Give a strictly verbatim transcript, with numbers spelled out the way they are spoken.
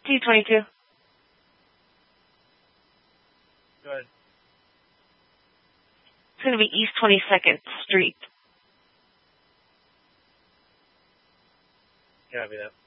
T twenty-two. Go ahead. It's going to be East twenty-second Street. Copy that.